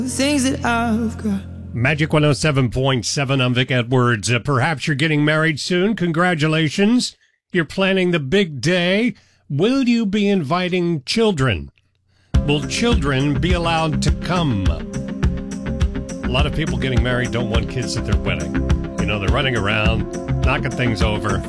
things that I've got. Magic 107.7, I'm Vic Edwards. Perhaps you're getting married soon. Congratulations. You're planning the big day. Will you be inviting children? Will children be allowed to come? A lot of people getting married don't want kids at their wedding. You know, they're running around, knocking things over.